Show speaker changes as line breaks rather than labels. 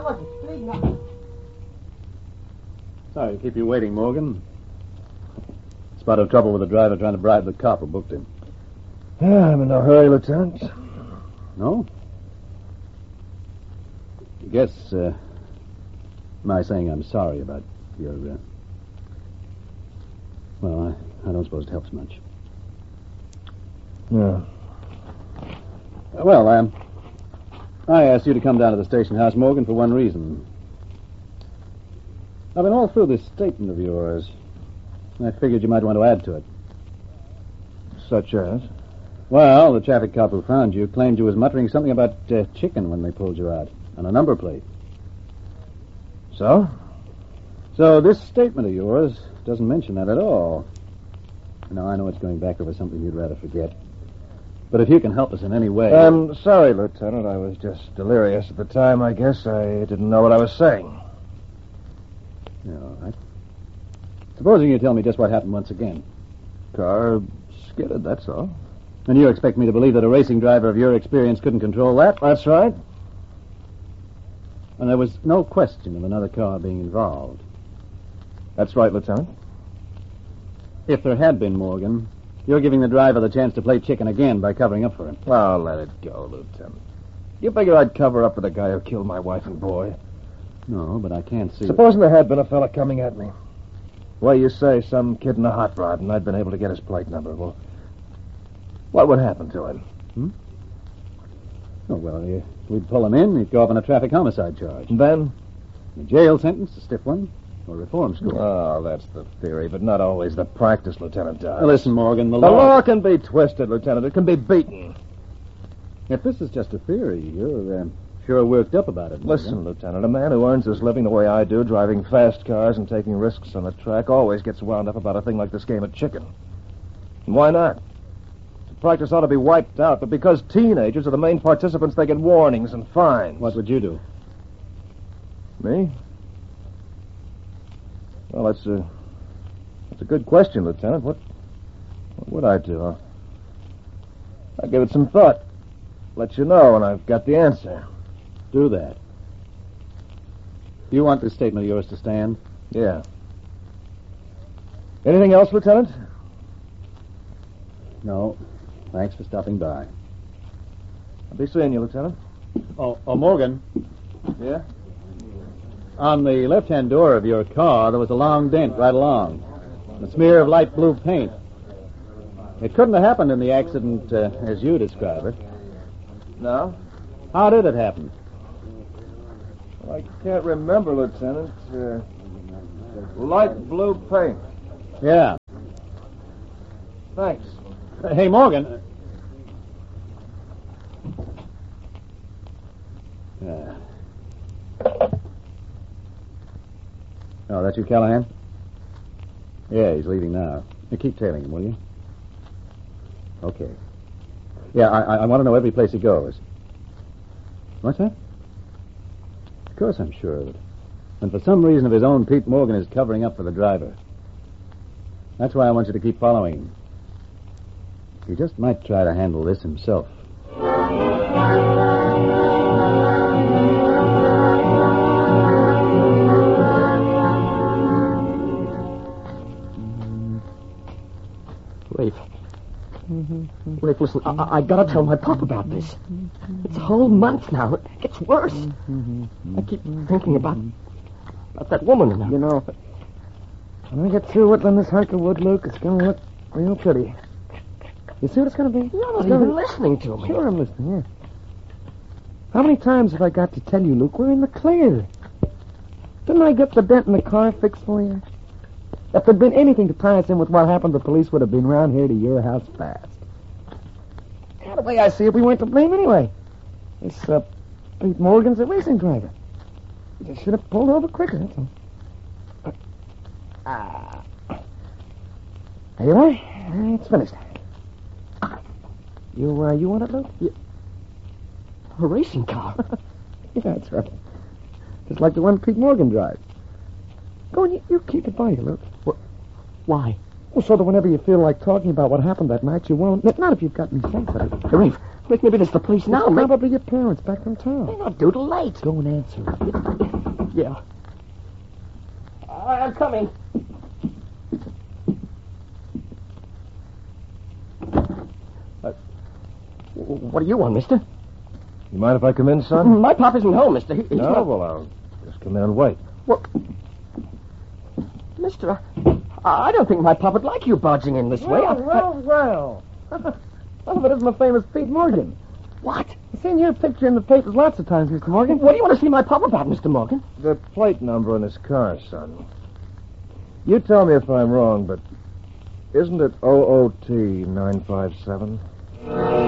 George, it's bleeding up.
Sorry to keep you waiting, Morgan. Spot of trouble with the driver trying to bribe the cop who booked him.
Yeah, I'm in no hurry, Lieutenant.
No? I guess, my saying I'm sorry about your, well, I don't suppose it helps much.
Yeah.
Well, I asked you to come down to the station house, Morgan, for one reason. I've been all through this statement of yours. I figured you might want to add to it.
Such as?
Well, the traffic cop who found you claimed you was muttering something about chicken when they pulled you out on a number plate.
So?
So this statement of yours doesn't mention that at all. Now, I know it's going back over something you'd rather forget. But if you can help us in any way...
I'm sorry, Lieutenant. I was just delirious at the time, I guess. I didn't know what I was saying.
Yeah, all right. Supposing you tell me just what happened once again.
Car skidded, that's all.
And you expect me to believe that a racing driver of your experience couldn't control that?
That's right.
And there was no question of another car being involved.
That's right, Lieutenant.
If there had been, Morgan, you're giving the driver the chance to play chicken again by covering up for him.
Oh, let it go, Lieutenant. You figure I'd cover up for the guy who killed my wife and boy?
No, but I can't see...
Supposing there had been a fella coming at me. Well, you say some kid in a hot rod, and I'd been able to get his plate number. Well, what would happen to him?
Oh, well, we'd pull him in, he'd go up on a traffic homicide charge.
And then?
A jail sentence, a stiff one, or reform school.
Oh, that's the theory, but not always the practice, Lieutenant Dodge.
Now, listen, Morgan, the
law can be twisted, Lieutenant. It can be beaten.
If this is just a theory, you're sure worked up about it, Morgan.
Listen, Lieutenant, a man who earns his living the way I do, driving fast cars and taking risks on the track, always gets wound up about a thing like this game of chicken. And why not? The practice ought to be wiped out, but because teenagers are the main participants, they get warnings and fines.
What would you do?
Me? Well, that's a good question, Lieutenant. What would I do? I'll give it some thought. Let you know when I've got the answer.
Do that. You want this statement of yours to stand?
Yeah. Anything else, Lieutenant?
No. Thanks for stopping by.
I'll be seeing you, Lieutenant.
Oh, Morgan.
Yeah?
On the left-hand door of your car, there was a long dent right along. A smear of light blue paint. It couldn't have happened in the accident as you describe it.
No?
How did it happen?
Well, I can't remember, Lieutenant. Light blue paint.
Yeah.
Thanks.
Hey, Morgan. Oh, that's you, Callahan? Yeah, he's leaving now. You keep tailing him, will you? Okay. Yeah, I want to know every place he goes. What's that? Of course I'm sure of it. And for some reason of his own, Pete Morgan is covering up for the driver. That's why I want you to keep following him. He just might try to handle this himself.
Rafe, listen, I gotta tell my pop about this. It's a whole month now. It gets worse. I keep thinking about that woman now.
You know, when I get through whittling this hunk of wood, Luke, it's going to look real pretty. You see what it's going to be?
You're not even listening to me.
Sure I'm listening, yeah. How many times have I got to tell you, Luke, we're in the clear? Didn't I get the dent in the car fixed for you? If there'd been anything to tie us in with what happened, the police would have been round here to your house fast. Yeah, the way I see it, we weren't to blame anyway. This, Pete Morgan's a racing driver. He just should have pulled over quicker, that's all. There you are. It's finished. You want it, Luke?
Yeah. A racing car?
Yeah, that's right. Just like the one Pete Morgan drives. Go on, you keep it by you, Luke.
Why?
Well, so that whenever you feel like talking about what happened that night, you won't. Not if you've got any sense of it.
Hey, Rafe, maybe it's the police now.
It's probably your parents back from
They're
town.
not due till late.
Go and answer it.
Yeah. I'm coming. What do you want, mister?
You mind if I come in, son?
My pop isn't home, mister. He's
No,
not...
well, I'll just come in and wait.
Well, mister, I don't think my pop would like you barging in this way.
Well. Some of it isn't the famous Pete Morgan.
What?
I've seen your picture in the papers lots of times, Mr. Morgan.
What do you want to see my pop about, Mr. Morgan?
The plate number on his car, son. You tell me if I'm wrong, but isn't it OOT 957?